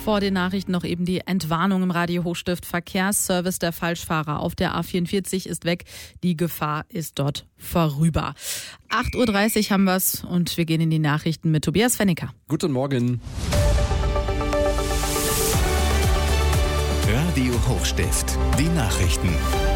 Vor den Nachrichten noch eben die Entwarnung im Radio Hochstift. Verkehrsservice der Falschfahrer auf der A44 ist weg. Die Gefahr ist dort vorüber. 8.30 Uhr haben wir's und wir gehen in die Nachrichten mit Tobias Fennicker. Guten Morgen. Radio Hochstift, die Nachrichten.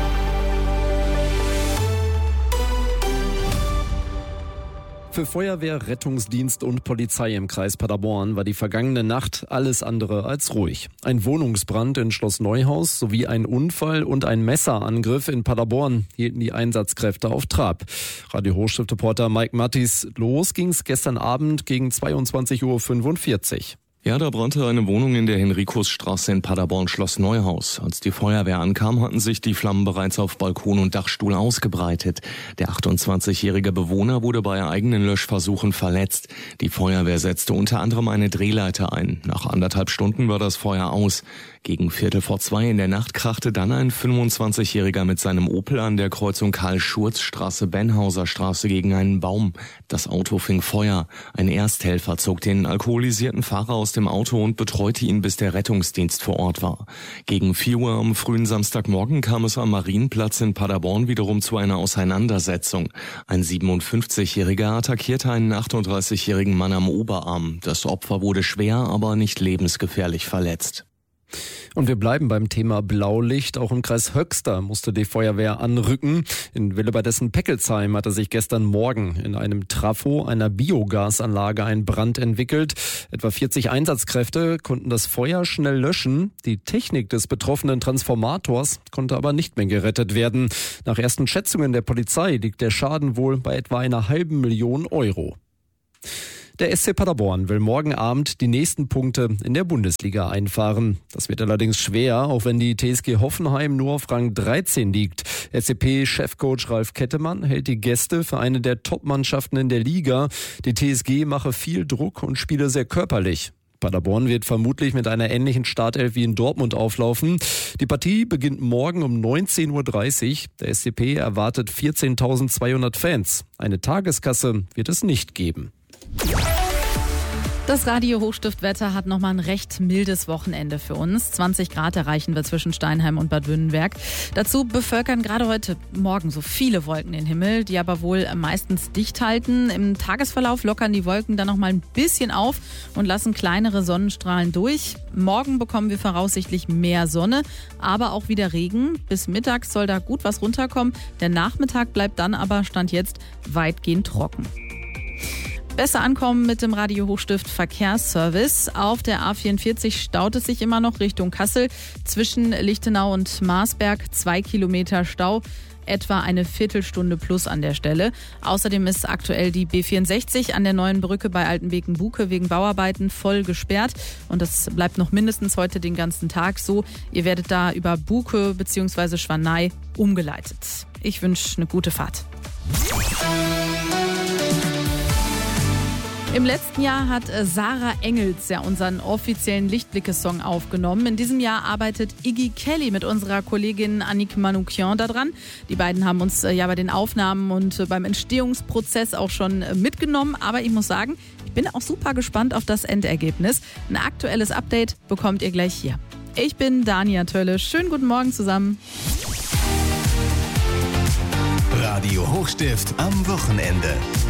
Für Feuerwehr, Rettungsdienst und Polizei im Kreis Paderborn war die vergangene Nacht alles andere als ruhig. Ein Wohnungsbrand in Schloss Neuhaus sowie ein Unfall und ein Messerangriff in Paderborn hielten die Einsatzkräfte auf Trab. Radio Hochstift-Reporter Mike Mattis, los ging's gestern Abend gegen 22.45 Uhr. Ja, da brannte eine Wohnung in der Henrikusstraße in Paderborn, Schloss Neuhaus. Als die Feuerwehr ankam, hatten sich die Flammen bereits auf Balkon und Dachstuhl ausgebreitet. Der 28-jährige Bewohner wurde bei eigenen Löschversuchen verletzt. Die Feuerwehr setzte unter anderem eine Drehleiter ein. Nach 1,5 Stunden war das Feuer aus. Gegen 1:45 in der Nacht krachte dann ein 25-jähriger mit seinem Opel an der Kreuzung Karl-Schurz-Straße-Benhauser-Straße gegen einen Baum. Das Auto fing Feuer. Ein Ersthelfer zog den alkoholisierten Fahrer aus dem Auto und betreute ihn, bis der Rettungsdienst vor Ort war. Gegen 4 Uhr am frühen Samstagmorgen kam es am Marienplatz in Paderborn wiederum zu einer Auseinandersetzung. Ein 57-jähriger attackierte einen 38-jährigen Mann am Oberarm. Das Opfer wurde schwer, aber nicht lebensgefährlich verletzt. Und wir bleiben beim Thema Blaulicht. Auch im Kreis Höxter musste die Feuerwehr anrücken. In Willebadessen-Peckelsheim hatte sich gestern Morgen in einem Trafo einer Biogasanlage ein Brand entwickelt. Etwa 40 Einsatzkräfte konnten das Feuer schnell löschen. Die Technik des betroffenen Transformators konnte aber nicht mehr gerettet werden. Nach ersten Schätzungen der Polizei liegt der Schaden wohl bei etwa 500.000 Euro. Der SC Paderborn will morgen Abend die nächsten Punkte in der Bundesliga einfahren. Das wird allerdings schwer, auch wenn die TSG Hoffenheim nur auf Rang 13 liegt. SCP-Chefcoach Ralf Kettemann hält die Gäste für eine der Top-Mannschaften in der Liga. Die TSG mache viel Druck und spiele sehr körperlich. Paderborn wird vermutlich mit einer ähnlichen Startelf wie in Dortmund auflaufen. Die Partie beginnt morgen um 19.30 Uhr. Der SCP erwartet 14.200 Fans. Eine Tageskasse wird es nicht geben. Das Radio Hochstiftwetter hat nochmal ein recht mildes Wochenende für uns. 20 Grad erreichen wir zwischen Steinheim und Bad Wünnenberg. Dazu bevölkern gerade heute Morgen so viele Wolken den Himmel, die aber wohl meistens dicht halten. Im Tagesverlauf lockern die Wolken dann nochmal ein bisschen auf und lassen kleinere Sonnenstrahlen durch. Morgen bekommen wir voraussichtlich mehr Sonne, aber auch wieder Regen. Bis mittags soll da gut was runterkommen. Der Nachmittag bleibt dann aber, Stand jetzt, weitgehend trocken. Besser ankommen mit dem Radio Hochstift Verkehrsservice. Auf der A44 staut es sich immer noch Richtung Kassel. Zwischen Lichtenau und Marsberg 2 Kilometer Stau. Etwa eine Viertelstunde plus an der Stelle. Außerdem ist aktuell die B64 an der neuen Brücke bei Altenbeken-Buke wegen Bauarbeiten voll gesperrt. Und das bleibt noch mindestens heute den ganzen Tag so. Ihr werdet da über Buke bzw. Schwanei umgeleitet. Ich wünsche eine gute Fahrt. Im letzten Jahr hat Sarah Engels ja unseren offiziellen Lichtblicke-Song aufgenommen. In diesem Jahr arbeitet Iggy Kelly mit unserer Kollegin Annick Manoukian daran. Die beiden haben uns ja bei den Aufnahmen und beim Entstehungsprozess auch schon mitgenommen. Aber ich muss sagen, ich bin auch super gespannt auf das Endergebnis. Ein aktuelles Update bekommt ihr gleich hier. Ich bin Dania Tölle. Schönen guten Morgen zusammen. Radio Hochstift am Wochenende.